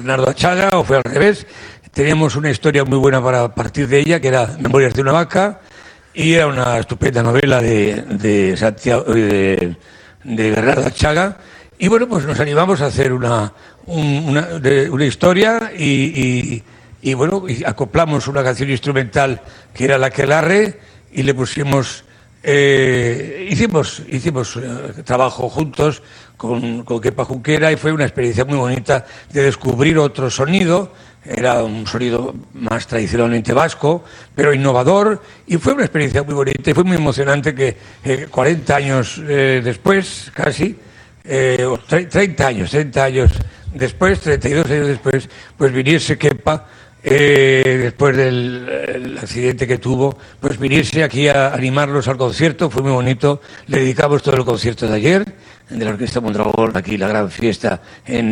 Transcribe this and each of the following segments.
Bernardo Achaga, o fue al revés. Teníamos una historia muy buena para partir de ella, que era Memorias de una vaca, y era una estupenda novela de Santiago, de Bernardo Achaga. Y bueno, pues nos animamos a hacer una historia y bueno, y acoplamos una canción instrumental que era La Aquelarre y le pusimos, hicimos trabajo juntos con Kepa Junquera, y fue una experiencia muy bonita de descubrir otro sonido. Era un sonido más tradicionalmente vasco, pero innovador, y fue una experiencia muy bonita y fue muy emocionante que 40 años después, casi, 30 años después, 32 años después, pues viniese Kepa, después del accidente que tuvo, pues viniese aquí a animarlos al concierto. Fue muy bonito. Le dedicamos todo el concierto de ayer, de la Orquesta Mondragón, aquí la gran fiesta en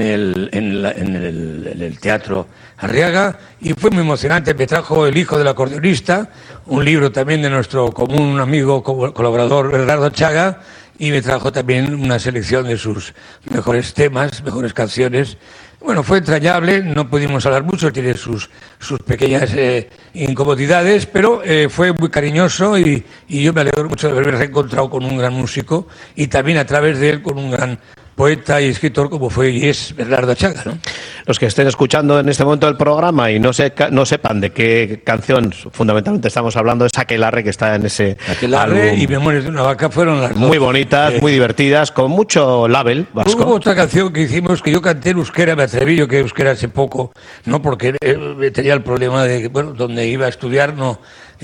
el Teatro Arriaga, y fue muy emocionante. Me trajo El hijo del acordeonista, un libro también de nuestro común amigo, colaborador Bernardo Achaga, y me trajo también una selección de sus mejores temas, mejores canciones. Bueno, fue entrañable, no pudimos hablar mucho, tiene sus pequeñas incomodidades, pero fue muy cariñoso, y yo me alegro mucho de haberme reencontrado con un gran músico, y también a través de él con un gran poeta y escritor como fue y es Bernardo Achaga, ¿no? Los que estén escuchando en este momento el programa y no sepan de qué canción fundamentalmente estamos hablando, es Aquelarre, que está en ese Aquelarre álbum. Y Memorias de una vaca fueron las dos. Muy bonitas, muy divertidas, con mucho label vasco. Hubo otra canción que hicimos que yo canté en euskera, me atreví, yo que euskera hace poco, no porque tenía el problema de que, bueno, donde iba a estudiar no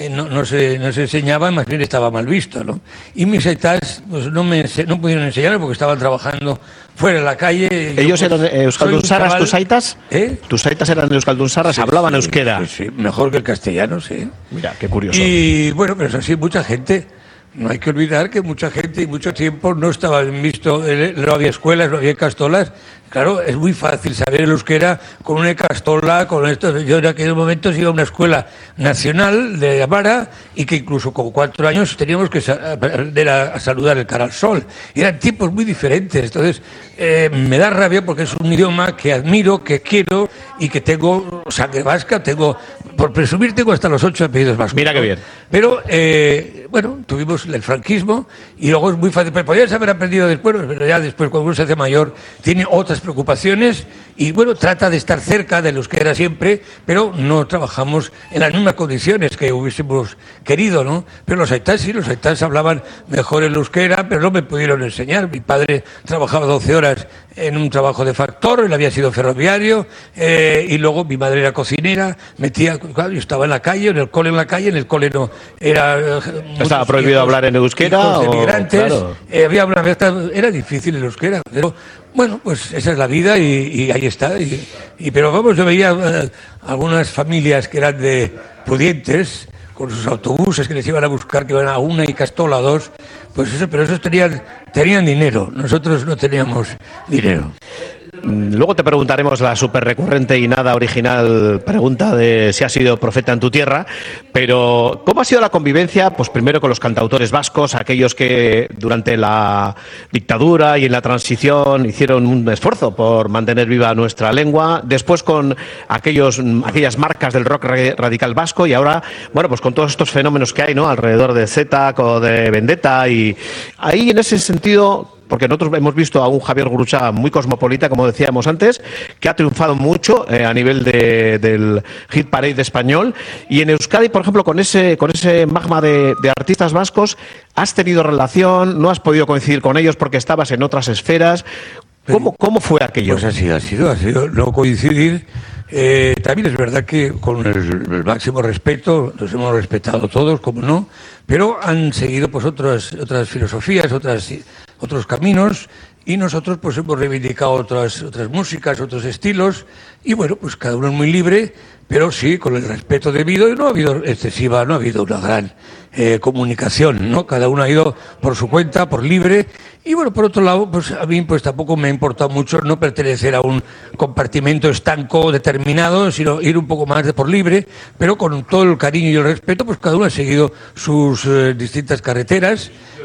se enseñaba, más bien estaba mal visto, ¿no? Y mis aitas pues no pudieron enseñarme porque estaban trabajando fuera en la calle. ¿Ellos eran euskaldunzarras, tus aitas? ¿Tus aitas eran euskaldunzarras? Sí, ¿Hablaban euskera? Sí, mejor que el castellano, sí. Mira, qué curioso. Y bueno, pero es así, mucha gente. No hay que olvidar que mucha gente y mucho tiempo no estaba bien visto, no había escuelas, no había castolas. Claro, es muy fácil saber el euskera con una castola, con esto. Yo en aquellos momentos iba a una escuela nacional de Amara, y que incluso con 4 años teníamos que aprender a saludar el cara al sol. Y eran tipos muy diferentes. Entonces, me da rabia porque es un idioma que admiro, que quiero y que tengo sangre vasca. Por presumir, tengo hasta los 8 apellidos vascos. Mira qué bien. Pero, bueno, tuvimos el franquismo y luego es muy fácil. Pero podías haber aprendido después, pero ya después, cuando uno se hace mayor, tiene otras preocupaciones y, bueno, trata de estar cerca del euskera siempre, pero no trabajamos en las mismas condiciones que hubiésemos querido, ¿no? Pero los aitas hablaban mejor el euskera, pero no me pudieron enseñar. Mi padre trabajaba 12 horas en un trabajo de factor, él había sido ferroviario, y luego mi madre era cocinera, yo estaba en la calle, en el cole no era... ¿Estaba prohibido hablar en euskera? De migrantes, claro. Era difícil el euskera, pero bueno, pues esa es la vida y ahí está. Pero vamos, yo veía algunas familias que eran de pudientes, con sus autobuses que les iban a buscar, que iban a una y Castola a 2, pues eso, pero esos tenían dinero, nosotros no teníamos dinero. Luego te preguntaremos la súper recurrente y nada original pregunta de si has sido profeta en tu tierra, pero ¿cómo ha sido la convivencia? Pues primero con los cantautores vascos, aquellos que durante la dictadura y en la transición hicieron un esfuerzo por mantener viva nuestra lengua, después con aquellas marcas del rock radical vasco, y ahora, bueno, pues con todos estos fenómenos que hay, ¿no?, alrededor de Zeta o de Vendetta, y ahí en ese sentido... Porque nosotros hemos visto a un Javier Gurruchaga muy cosmopolita, como decíamos antes, que ha triunfado mucho a nivel del hit parade español. Y en Euskadi, por ejemplo, con ese magma de artistas vascos, ¿has tenido relación? ¿No has podido coincidir con ellos porque estabas en otras esferas? ¿Cómo fue aquello? Pues así ha sido no coincidir. También es verdad que con el máximo respeto, nos hemos respetado todos, como no, pero han seguido pues otras filosofías, otros caminos, y nosotros pues hemos reivindicado otras músicas, otros estilos, y bueno, pues cada uno es muy libre, pero sí con el respeto debido, y no ha habido excesiva, no ha habido una gran comunicación, ¿no? Cada uno ha ido por su cuenta, por libre. Y bueno, por otro lado, pues a mí pues tampoco me ha importado mucho no pertenecer a un compartimento estanco determinado, sino ir un poco más de por libre, pero con todo el cariño y el respeto, pues cada uno ha seguido sus distintas carreteras.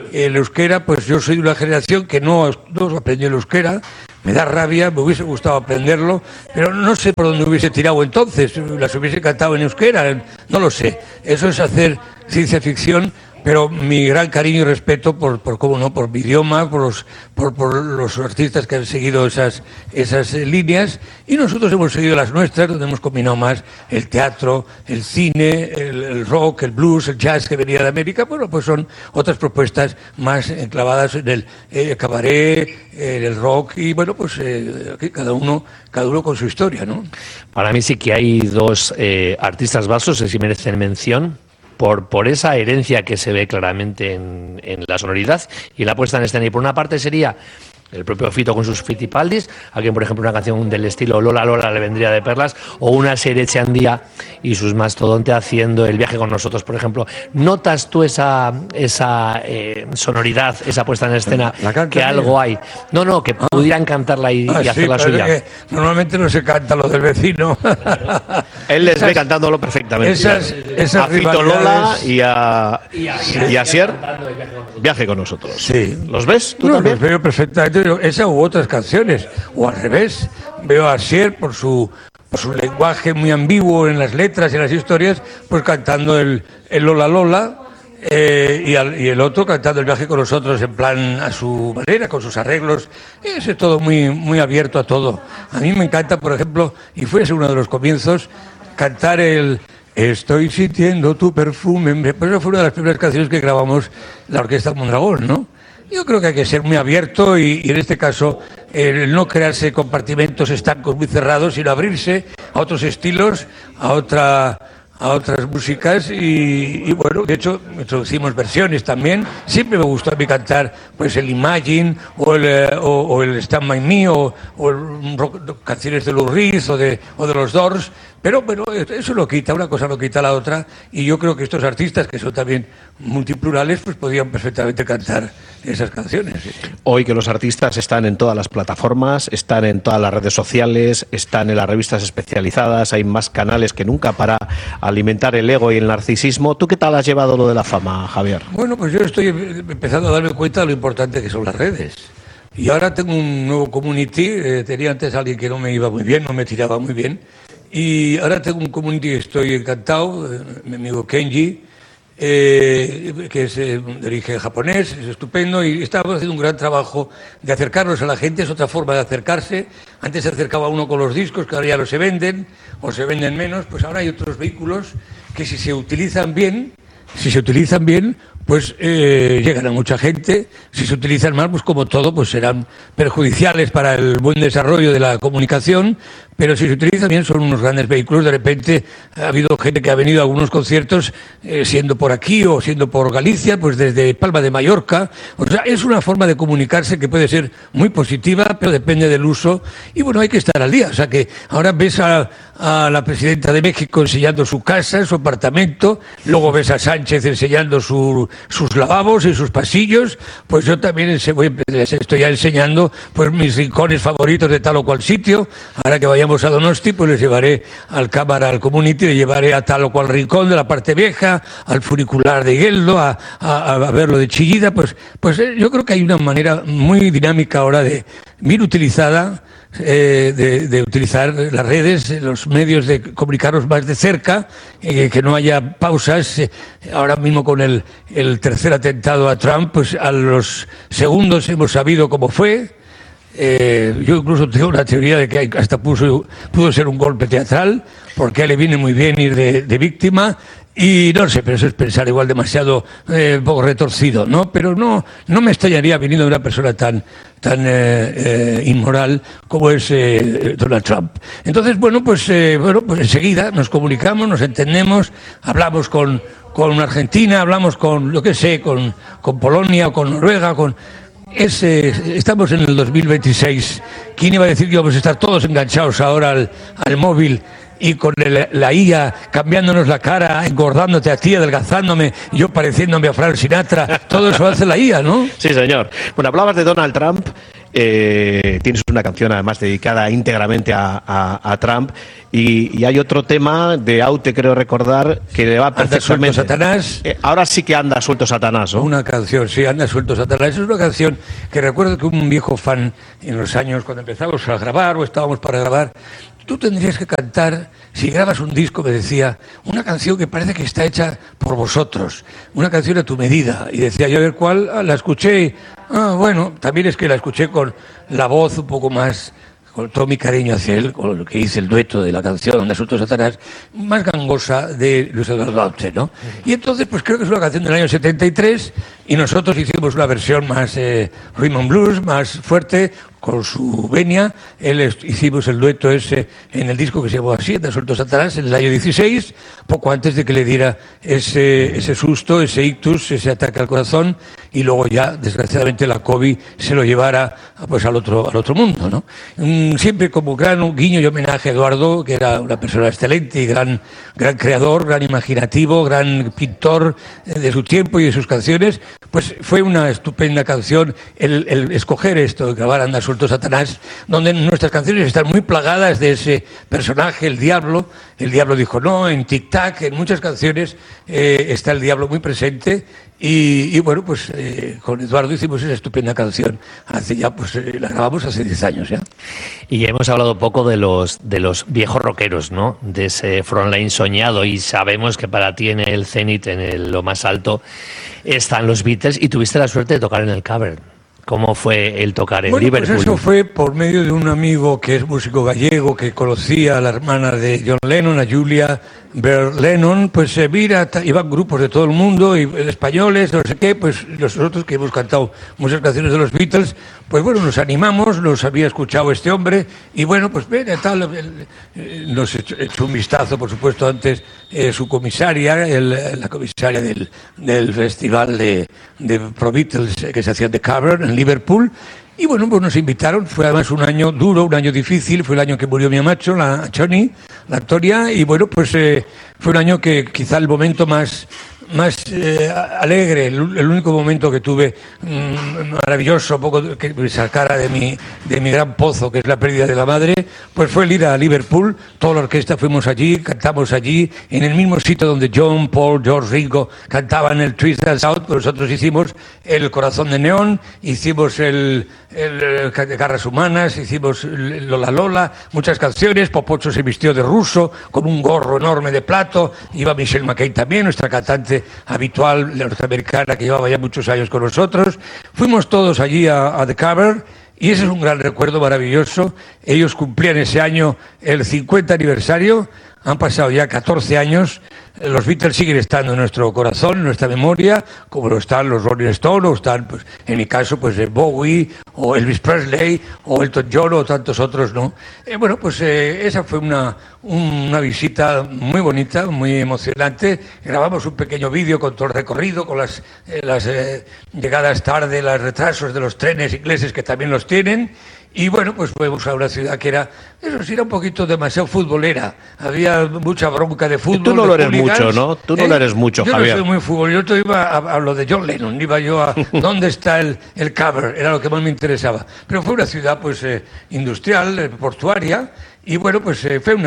el euskera, pues yo soy de una generación que no aprendió el euskera. Me da rabia, me hubiese gustado aprenderlo, pero no sé por dónde hubiese tirado entonces, las hubiese cantado en euskera, no lo sé. Eso es hacer ciencia ficción, pero mi gran cariño y respeto por cómo no, por mi idioma, por los artistas que han seguido esas líneas, y nosotros hemos seguido las nuestras, donde hemos combinado más el teatro, el cine, el rock, el blues, el jazz que venía de América. Bueno, pues son otras propuestas más enclavadas en el cabaret, en el rock, y bueno, pues cada uno con su historia, ¿no? Para mí sí que hay dos artistas vascos que sí merecen mención por esa herencia que se ve claramente en la sonoridad y la puesta en escena. Y por una parte sería el propio Fito con sus Fitipaldis, a quien por ejemplo una canción del estilo Lola Lola le vendría de perlas, o una Sere Echeandía y sus Mastodonte haciendo El viaje con nosotros, por ejemplo. ¿Notas tú esa sonoridad, esa puesta en escena, que algo hay? No, que pudieran cantarla y hacerla suya. Normalmente no se canta lo del vecino. Él les ve cantándolo perfectamente. Esas a Fito Lola y a Sier, Viaje con nosotros. Sí. ¿Los ves tú también? Los veo perfectamente. Esa u otras canciones, o al revés. Veo a Sier por su lenguaje muy ambiguo en las letras y en las historias, pues cantando el Lola Lola, y el otro cantando El viaje con nosotros en plan a su manera, con sus arreglos. Es todo muy, muy abierto a todo. A mí me encanta, por ejemplo, y fue ese uno de los comienzos, cantar el Estoy sintiendo tu perfume. Pues esa fue una de las primeras canciones que grabamos la Orquesta Mondragón, ¿no? Yo creo que hay que ser muy abierto y en este caso el no crearse compartimentos estancos muy cerrados, sino abrirse a otros estilos, a otras músicas y bueno, de hecho introducimos versiones también. Siempre me gustó a mí cantar pues el Imagine o el Stand By Me o canciones de Lou Reed o de los Doors, pero bueno, eso lo quita, una cosa no quita la otra, y yo creo que estos artistas que son también multiplurales pues podían perfectamente cantar esas canciones. Hoy que los artistas están en todas las plataformas, están en todas las redes sociales, están en las revistas especializadas, hay más canales que nunca para alimentar el ego y el narcisismo. ¿Tú qué tal has llevado lo de la fama, Javier? Bueno, pues yo estoy empezando a darme cuenta de lo importante que son las redes. Y ahora tengo un nuevo community. Tenía antes a alguien que no me iba muy bien, no me tiraba muy bien. Y ahora tengo un community que estoy encantado, mi amigo Kenji, que es de origen japonés, es estupendo, y estamos haciendo un gran trabajo de acercarnos a la gente. Es otra forma de acercarse. Antes se acercaba uno con los discos, que ahora ya no se venden, o se venden menos. Pues ahora hay otros vehículos que si se utilizan bien, pues llegan a mucha gente. Si se utilizan mal, pues como todo, pues serán perjudiciales para el buen desarrollo de la comunicación, pero si se utilizan bien son unos grandes vehículos. De repente ha habido gente que ha venido a algunos conciertos siendo por aquí o siendo por Galicia, pues desde Palma de Mallorca. O sea, es una forma de comunicarse que puede ser muy positiva, pero depende del uso, y bueno, hay que estar al día. O sea que ahora ves a la presidenta de México enseñando su casa, su apartamento, luego ves a Sánchez enseñando sus lavabos y sus pasillos. Pues yo también estoy ya enseñando pues mis rincones favoritos de tal o cual sitio. Ahora que vayamos a Donosti, pues les llevaré al community, les llevaré a tal o cual rincón de la parte vieja, al funicular de Gueldo, a ver lo de Chillida. Pues yo creo que hay una manera muy dinámica ahora bien utilizada, de utilizar las redes, los medios, de comunicarnos más de cerca, que no haya pausas. Ahora mismo con el tercer atentado a Trump, pues a los segundos hemos sabido cómo fue. Yo incluso tengo una teoría de que hasta pudo ser un golpe teatral, porque a él le viene muy bien ir de víctima. Y no sé, pero eso es pensar igual demasiado un poco retorcido, ¿no? Pero no me extrañaría viniendo de una persona tan inmoral como es Donald Trump. Entonces, pues enseguida nos comunicamos, nos entendemos, hablamos con Argentina, hablamos con, lo que sé, con Polonia o con Noruega, estamos en el 2026. ¿Quién iba a decir que íbamos a estar todos enganchados ahora al móvil y con la IA cambiándonos la cara, engordándote a ti, adelgazándome, yo pareciéndome a Frank Sinatra? Todo eso hace la IA, ¿no? Sí, señor. Bueno, hablabas de Donald Trump. Tienes una canción además dedicada íntegramente a Trump, Y hay otro tema de Aute, creo recordar, que le va perfectamente. Anda suelto Satanás. Ahora sí que anda suelto Satanás, ¿no? Una canción, sí, Anda suelto Satanás. Es una canción que recuerdo que un viejo fan en los años cuando empezamos a grabar o estábamos para grabar, tú tendrías que cantar, si grabas un disco, me decía, una canción que parece que está hecha por vosotros, una canción a tu medida. Y decía yo, a ver cuál, la escuché. Bueno, también es que la escuché con la voz un poco más, con todo mi cariño hacia él, con lo que hice el dueto de la canción Anda suelto Satanás, más gangosa de Luis Eduardo Aute, ¿no? Y entonces, pues creo que es una canción del año 73 y nosotros hicimos una versión más rhythm and blues, más fuerte, con su venia. Hicimos el dueto ese en el disco que se llamó así, Anda suelto Satanás, en el año 16, poco antes de que le diera ese susto, ese ictus, ese ataque al corazón, y luego ya, desgraciadamente, la COVID se lo llevara pues al otro mundo, ¿no? Siempre como gran guiño y homenaje a Eduardo, que era una persona excelente y gran creador, gran imaginativo, gran pintor de su tiempo y de sus canciones, pues fue una estupenda canción el escoger esto, grabar Anda suelto Satanás, donde nuestras canciones están muy plagadas de ese personaje, el diablo. El diablo dijo no, en Tic Tac, en muchas canciones está el diablo muy presente. Y bueno, pues con Eduardo hicimos esa estupenda canción. La grabamos hace 10 años ya. Y hemos hablado poco de los viejos rockeros, ¿no? De ese frontline soñado, y sabemos que para ti en el cenit, lo más alto, están los Beatles, y tuviste la suerte de tocar en el Cavern. ¿Cómo fue el tocar en Liverpool? Pues eso fue por medio de un amigo que es músico gallego, que conocía a la hermana de John Lennon, a Julia Bell Lennon. Pues mira, iban grupos de todo el mundo, y españoles, no sé qué, pues nosotros que hemos cantado muchas canciones de los Beatles, pues bueno, nos animamos, nos había escuchado este hombre, y bueno, pues ven, tal, nos echó un vistazo, por supuesto, antes su comisaria, la comisaria del festival de Pro Beatles que se hacía de Cavern en Liverpool. Y bueno, pues nos invitaron. Fue además un año duro, un año difícil. Fue el año que murió mi amacho, la Choni, la Victoria. Y bueno, pues fue un año que quizá el momento más alegre, el único momento que tuve maravilloso, poco que me sacara de mi gran pozo, que es la pérdida de la madre, pues fue el ir a Liverpool. Toda la orquesta fuimos allí, cantamos allí, en el mismo sitio donde John, Paul, George, Ringo cantaban el Twist and Shout. Pues nosotros hicimos el Corazón de Neón, hicimos el Garras Humanas, hicimos Lola Lola, muchas canciones. Popocho se vistió de ruso con un gorro enorme de plato, iba Michelle McCain también, nuestra cantante habitual norteamericana que llevaba ya muchos años con nosotros. Fuimos todos allí a The Cavern, y ese es un gran recuerdo maravilloso. Ellos cumplían ese año el 50 aniversario, han pasado ya 14 años. Los Beatles siguen estando en nuestro corazón, en nuestra memoria, como lo están los Rolling Stones, o están, pues, en mi caso, pues Bowie, o Elvis Presley, o Elton John, o tantos otros, ¿no? Bueno, pues esa fue una visita muy bonita, muy emocionante. Grabamos un pequeño vídeo con todo el recorrido, con las llegadas tarde, los retrasos de los trenes ingleses, que también los tienen. Y bueno, pues fuimos a una ciudad que era un poquito demasiado futbolera. Había mucha bronca de fútbol. Tú no lo eres mucho, ¿no? Tú no lo eres mucho, Javier. Yo no soy muy futbolero. Yo iba a lo de John Lennon, iba yo a dónde está el Cavern, era lo que más me interesaba. Pero fue una ciudad pues industrial, portuaria, y bueno, pues fue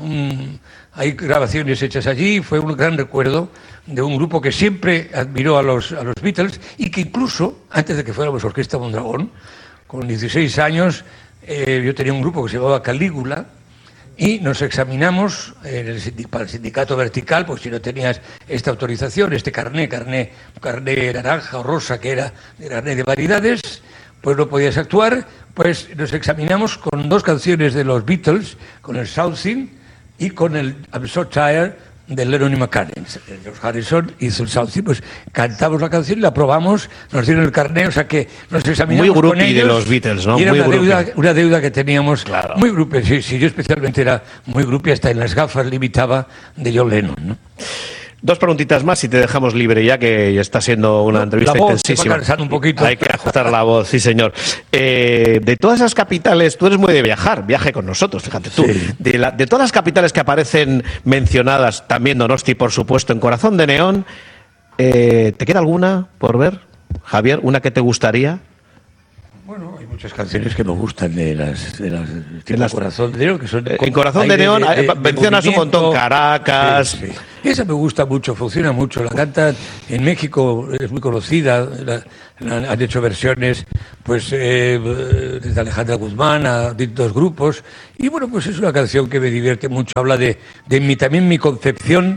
hay grabaciones hechas allí. Fue un gran recuerdo de un grupo que siempre admiró a los Beatles, y que incluso, antes de que fuéramos Orquesta Mondragón, con 16 años, yo tenía un grupo que se llamaba Calígula, y nos examinamos para el sindicato vertical, pues si no tenías esta autorización, este carné naranja o rosa, que era el carné de variedades, pues no podías actuar. Pues nos examinamos con 2 canciones de los Beatles, con el Something y con el I'm So Tired de Lennon y McCartney. George Harrison hizo el Something, pues cantamos la canción, la probamos, nos dieron el carné, o sea que nos examinamos muy con ellos. De los Beatles, ¿no? Y era muy una deuda que teníamos, claro. Muy groupie. Sí, yo especialmente era muy groupie, hasta en las gafas limitaba de John Lennon, ¿no? 2 preguntitas más y te dejamos libre ya, que ya está siendo una entrevista intensísima. Un poquito. Hay que ajustar la voz, sí señor. De todas esas capitales, tú eres muy de viaje con nosotros, fíjate tú. Sí. De todas las capitales que aparecen mencionadas, también Donosti, por supuesto, en Corazón de Neón, ¿te queda alguna por ver, Javier? ¿Una que te gustaría? Bueno, hay muchas canciones que me gustan de las Corazón de Neón, que son... En Corazón de Neón mencionas un montón, Caracas... Sí, sí. Esa me gusta mucho, funciona mucho. La cantan en México, es muy conocida, han hecho versiones pues desde Alejandra Guzmán a distintos grupos. Y bueno, pues es una canción que me divierte mucho. Habla de también mi concepción,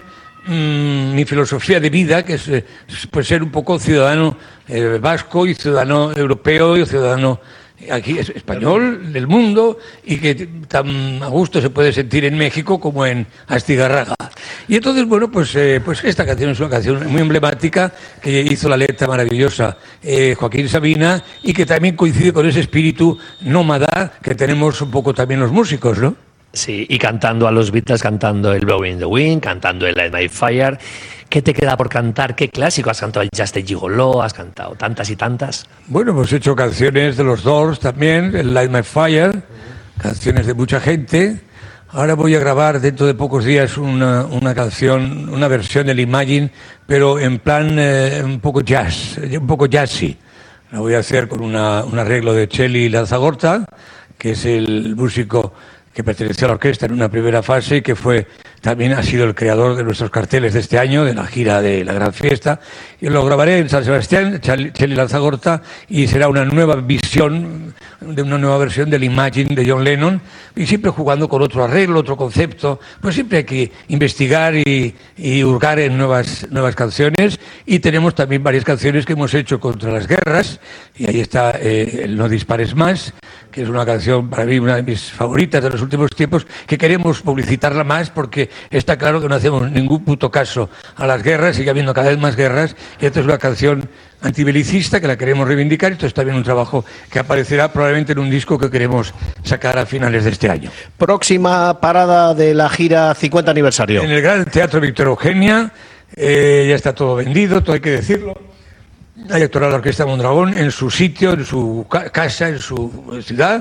mi filosofía de vida, que es pues ser un poco ciudadano vasco y ciudadano europeo y ciudadano aquí es español del mundo, y que tan a gusto se puede sentir en México como en Astigarraga. Y entonces, bueno, pues esta canción es una canción muy emblemática que hizo la letra maravillosa Joaquín Sabina, y que también coincide con ese espíritu nómada que tenemos un poco también los músicos, ¿no? Sí, y cantando a los Beatles, cantando el Blowing in the Wind, cantando el Light My Fire. ¿Qué te queda por cantar? ¿Qué clásico? ¿Has cantado el Just a Gigolo? ¿Has cantado tantas y tantas? Bueno, hemos hecho canciones de los Doors también, el Light My Fire, canciones de mucha gente. Ahora voy a grabar dentro de pocos días una canción, una versión del Imagine, pero en plan un poco jazz, un poco jazzy. La voy a hacer con un arreglo de Cheli Lanzagorta, que es el músico que perteneció a la orquesta en una primera fase y que también ha sido el creador de nuestros carteles de este año, de la gira de la Gran Fiesta. Y lo grabaré en San Sebastián, Cheli Lanzagorta, y será una nueva visión, de una nueva versión del Imagine de John Lennon, y siempre jugando con otro arreglo, otro concepto. Pues siempre hay que investigar y hurgar en nuevas canciones, y tenemos también varias canciones que hemos hecho contra las guerras, y ahí está el No Dispares Más, que es una canción para mí una de mis favoritas de los últimos tiempos, que queremos publicitarla más porque está claro que no hacemos ningún puto caso a las guerras, sigue habiendo cada vez más guerras, y esta es una canción antibelicista que la queremos reivindicar. Esto es también un trabajo que aparecerá probablemente en un disco que queremos sacar a finales de este año. Próxima parada de la gira 50 aniversario. En el Gran Teatro Víctor Eugenia, ya está todo vendido, todo hay que decirlo. Hay actuará la Orquesta Mondragón en su sitio, en su casa, en su ciudad.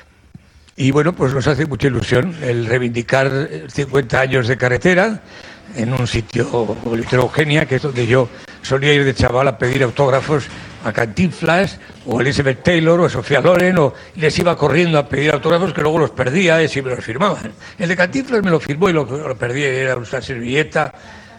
Y bueno, pues nos hace mucha ilusión el reivindicar 50 años de carretera en un sitio como el Víctor Eugenia, que es donde yo solía ir de chaval a pedir autógrafos a Cantinflas o a Elizabeth Taylor o a Sofía Loren, y les iba corriendo a pedir autógrafos que luego los perdía y me los firmaban. El de Cantinflas me lo firmó y lo perdí, era una servilleta.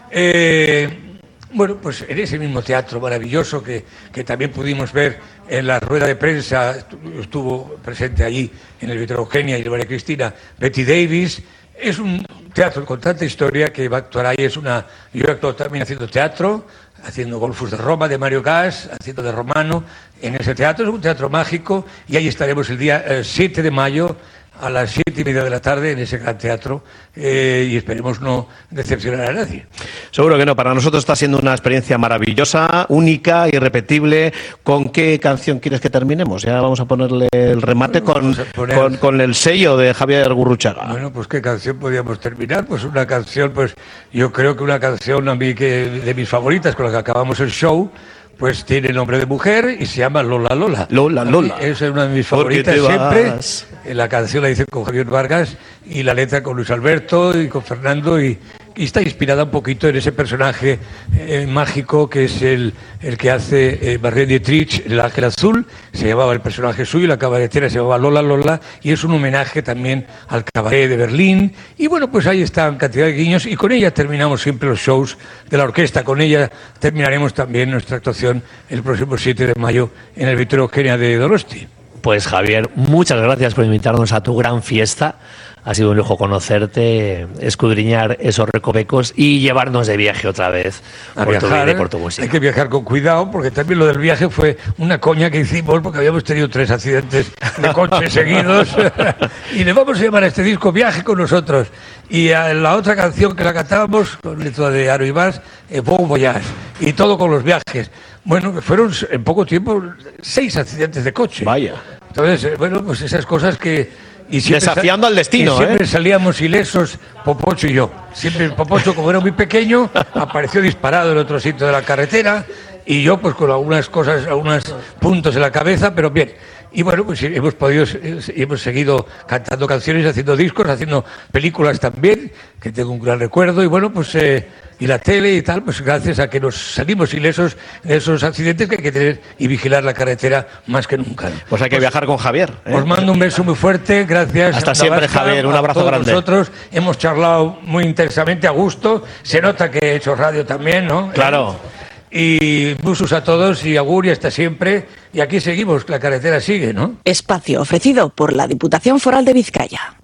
Bueno, pues en ese mismo teatro maravilloso que también pudimos ver en la rueda de prensa, estuvo presente allí en el Víctor Eugenia y de María Cristina, Betty Davis. Es un teatro con tanta historia que va a actuar ahí. Yo he actuado también haciendo teatro, haciendo Golfos de Roma de Mario Gas, haciendo de Romano en ese teatro. Es un teatro mágico, y ahí estaremos el día 7 de mayo a las 7:30 de la tarde en ese gran teatro, y esperemos no decepcionar a nadie. Seguro que no, para nosotros está siendo una experiencia maravillosa, única, irrepetible. ¿Con qué canción quieres que terminemos? Ya vamos a ponerle el remate con el sello de Javier Gurruchaga. Bueno, pues ¿qué canción podríamos terminar? Pues una canción, pues yo creo que una canción a mí de mis favoritas, con la que acabamos el show, pues tiene nombre de mujer y se llama Lola Lola. Lola Lola. Es una de mis favoritas siempre. La canción la hice con Javier Vargas y la letra con Luis Alberto y con Fernando, y está inspirada un poquito en ese personaje mágico que es el que hace Marlene Dietrich, el Ángel Azul. Se llamaba el personaje suyo, y la cabaretera se llamaba Lola Lola, y es un homenaje también al cabaret de Berlín. Y bueno, pues ahí están cantidad de guiños, y con ella terminamos siempre los shows de la orquesta. Con ella terminaremos también nuestra actuación el próximo 7 de mayo en el Víctor Eugenia de Donosti. Pues Javier, muchas gracias por invitarnos a tu gran fiesta. Ha sido un lujo conocerte, escudriñar esos recovecos y llevarnos de viaje otra vez por tu vida y por tu música. Hay que viajar con cuidado, porque también lo del viaje fue una coña que hicimos, porque habíamos tenido 3 accidentes de coche seguidos. Y le vamos a llamar a este disco Viaje con nosotros. Y a la otra canción que la cantábamos, con letra de Aro Ibars, Bon Voyage. Y todo con los viajes. Bueno, que fueron en poco tiempo 6 accidentes de coche. Vaya. Entonces, bueno, pues esas cosas que... Desafiando al destino, y siempre salíamos ilesos, Popocho y yo. Siempre Popocho, como era muy pequeño, apareció disparado en otro sitio de la carretera, y yo pues con algunos puntos en la cabeza, pero bien. Y bueno, pues hemos seguido cantando canciones, haciendo discos, haciendo películas también, que tengo un gran recuerdo, y bueno, pues y la tele y tal, pues gracias a que nos salimos ilesos en esos accidentes que hay que tener y vigilar la carretera más que nunca. Pues hay que viajar con Javier. Os mando un beso muy fuerte, gracias. Hasta siempre, Javier, un abrazo grande. Nosotros hemos charlado muy intensamente, a gusto, se nota que he hecho radio también, ¿no? Claro. Y busus a todos y agur y hasta siempre. Y aquí seguimos, la carretera sigue, ¿no? Espacio ofrecido por la Diputación Foral de Vizcaya.